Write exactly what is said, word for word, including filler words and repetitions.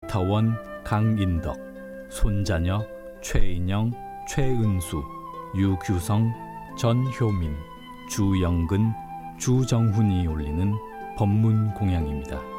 이타원, 강인덕, 손자녀 최인영, 최은수, 유규성, 전효민, 주영근, 주정훈이 올리는 법문 공양입니다.